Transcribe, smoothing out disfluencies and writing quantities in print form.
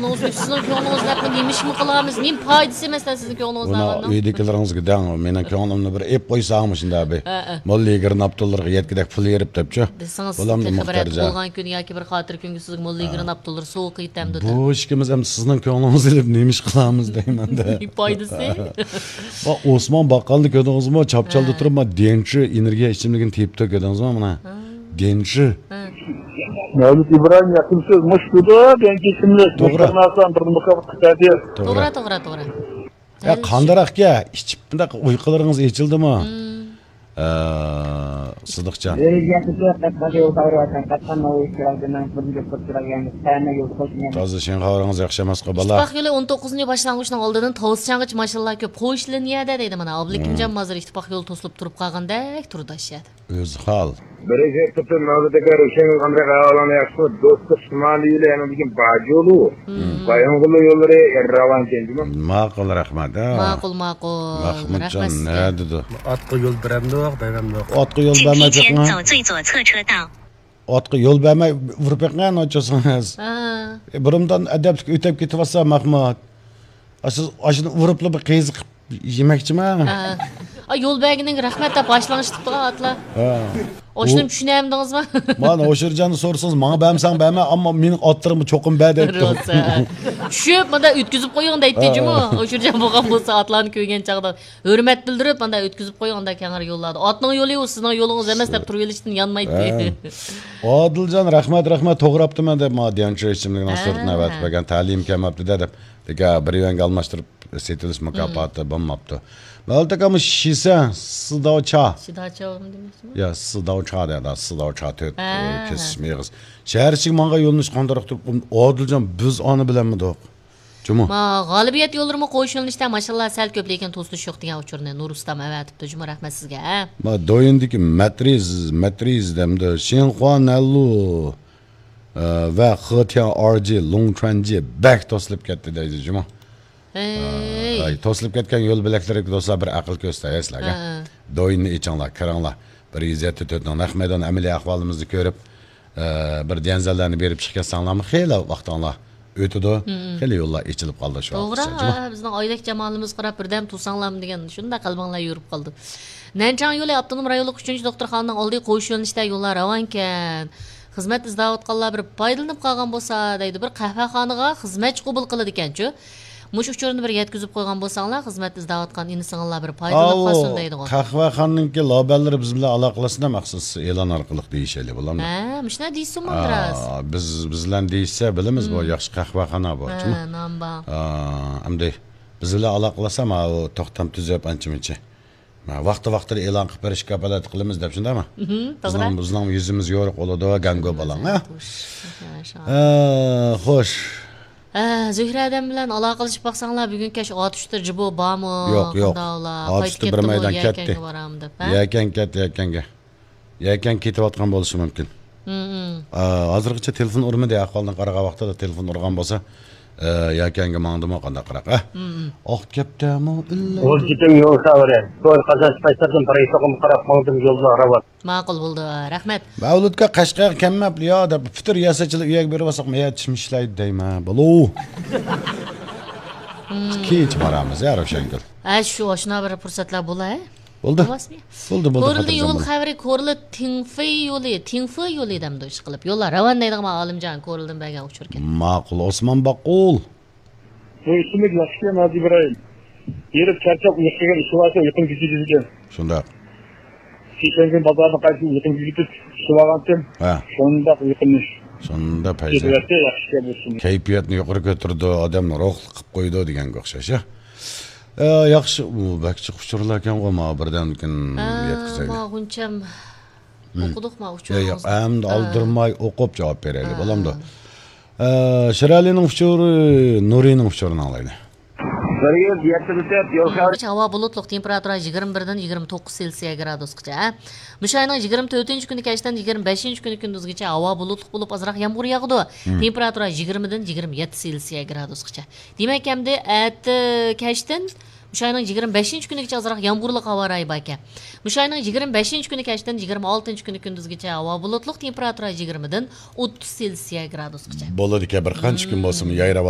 ko'nglingiz sizning ko'nglingizni nima ish qilamiz, nima foydasi emasdan sizning ko'nglingizni olgandan. Buni uydagilaringizga dang, mening ko'nglimni bir ep qo'ysangmi shunda abi. Molla 20 dollarga yetkidek pul berib debchi. Bulamda muhtarja. Bo'lgan kun yoki bir xotir kunga sizga molla 20 dollar so'q yetamdi. Bu ishimiz ham sizning ko'nglingizni deb nima ish qilamiz deymanda. Nima foydasi? Va Osmon baqqalni ko'rdingizmi? Chapchalda turib, Denchi energiya ichimligini tepdi ko'rdingizmi mana? Denchi. Mevlüt İbrahim yakınsız muşkudu, ben kesimli. Muhtarnasından bir mukabet kıtadi. To'g'ri. Ya qandaraqga ichib bunday uyqularingiz echildimi? Sidiqjon. Toza sen xabaringiz yaxshi emas qobala. İttifaq yo'li 19-nji boshlang'ichning oldidan to'sishang'ich mashinlarga qo'yish liniyada deydi mana. Abdulkimjon Mazir ittifaq yo'li to'silib turib qolgandek turdashadi. O'z hal. Birisi tutun mavzudaga Ruşen qanday qilolani yaxshi do'stlik Somaliyle yana degan bajolu. Bayong'ulu yo'llari ravan kendimi? Ma'qul rahmat. Ma'qul. Rahmatjon, ne dedi? Atqa yo'l beramdi, beramdi. Atqa yo'l bermayapman. Atqa yo'l bermay urib qo'ygan ochasiz. Burumdan adablik o'tib ketyapsa Mahmud. Siz ashuni uribli bir qiziq yemakchiman. Yo'l bergining rahmat deb boshlang'ich tutdi atlar. Oshni tushunamdingizmi? Mana O'shirjonni so'rsangiz, menga bermsan berma, ammo mening otlarimni cho'qim ber deb. Tushib, menda o'tkazib qo'ying deydi-jimi? O'shirjon bo'lgan bo'lsa atlarni ko'ygan chaqda hurmat bildirib, menda o'tkazib qo'yingda kengir yo'llardi. Otning yo'li u sizning yo'lingiz emas deb turib elishdan yanmaydi. Odiljon, rahmat, to'g'rabdiman deb Madiyanchi ichimlikdan so'rtni avat bergan ta'lim kamapti deb. Dega bir yo'nga almashtirib setilish mukofoti bo'lmabdi. Maltakam shisa Sidovcha. Sidovcha demoqchimi? Ya, Sidovcha dedi, Sidovcha tut kesishmaymiz. Shaharchiga menga yo'lni qandoq turib, Odiljon biz oni bilanmidik. Juma. Ma g'olibiyat yo'llarini qo'yish yo'linishda mashallah sal ko'p lekin to'silish yo'q degan uchurni Nurustam avatibdi. Juma rahmat sizga. Ma doyindiki matriz demdi. Shenxuan allu va Xitian RG Longtranji back to'silib ketdi deydi Juma. To'silib ketgan yo'l bilaklariga do'stlar bir aql ko'rsataysizlarga. Doyinni ichinglar, kiringlar. 174 ning naq maydon amaliy ahvolimizni ko'rib, bir janjallarni berib chiqqanlarmi, xeyli vaqtinglar o'tdi. Xeyli yo'llar ichilib qoldi shu vaqtda. To'g'ri, bizning oilik jamoamiz qarab birdam tursanglarmi degan shunda qalbinglar yurib qoldi. Nanchang yo'li avtonom rayonlik 3-doktorxonaning oldiga qo'yish yo'linishda yo'llar ravon ekan. Xizmat izlayotganlar bir foydalanib qolgan bo'lsa, deydi, bir qahvaxonaga xizmatchi qabul qiladi ekan-ku. Mush uchurni bir yetkazib qo'ygan bo'lsanglar, xizmat izlayotgan insonlar bir foydalanib qolsin deydi. Qahvaxonaningki loballari biz bilan aloqalasida maxsus e'lon orqali deyishayli bo'ladimi? Mishna deysiz-mi biraz? Bizlar deysa bilamiz bu yaxshi qahvaxona bormi? Namba. Endi biz bilan aloqalasam, u to'xtam tuzab ancha-muncha. Vaqti-vaqtida e'lon qilib berishga kafolat qilamiz deb shundami? Bizning yuzimiz yo'riq bo'ladi, gango balang, ha? Xo'sh. Zuhradam bilan aloqalashib baqsanglar, bugun kesh otishda jibo bormi? Yo'q. Otishda bir maydon ketdi. Yakan ketayotgan bo'lishi mumkin. Hozirgacha telefon urmadi, ahvoldan qaragan vaqtida telefon urgan bo'lsa, yakanga mangdimi qanday qaraq, ha? Oq kaptami? O'z ketim yo'l xabari. To'y qazash paytlardan paraysoqim qarab mangdim yo'lda ravat. Ma'qul bo'ldi, rahmat. Mavludga Qashqar kammabli yo deb fitir yasachilik uyga berib olsak, yetishmishlaydi deyman. Bo'lo. Kech boramiz, ya Ravshangul. Shu oshna bir fursatlar bo'la-a? Bo'ldi. Ko'rildi yo'l xabari, ko'rildi Tingfi yo'li demdi ish qilib. Yo'llar ravon deydigan Olimjon ko'rildim bergan uchurkan. Ma'qul, Osmon Baqul. Bu ishimiz yaxshi emas İbrahim. Yerib charchab uyquga ishvasi uyqum kechirgan. Shunda. Kechirgan bozorda qaytib uyqum kechib ishvagandim. Shunda uyqumni. Shunda payza. Kayfiyatni yuqori ko'tardi, odamni ruh qilib qo'ydi deganga o'xshash. Yaxshi, u bakchi qushurlar ekan, o'ma birdan kun yetkazaylik. Ma'quncham o'qidikmi uchur? Yo'q, endi oldirmay o'qib javob beraylik, bo'lamdi. Shiralining uchuri, Nurining uchurini olaylik. Havo bulutli, temperatura 21 dan 29 Selsiya gradusgacha. Mushayning 24-kuni kechdan 25-kuni kunduzgacha havo bulutli bo'lib ozroq yomg'ir yog'di. Temperatura 20 dan 27 Selsiya gradusgacha. Demak, hamda kechdan Mushayning 25-kunigacha ozroq yomg'irli havo rayi bor ekan. Mushayning 25-kuni kechdan 26-kuni kunduzgacha havo bulutli, temperatura 20 dan 30 Selsiya gradusgacha. Bo'ladi-ki bir qancha kun bo'lsin, yayrab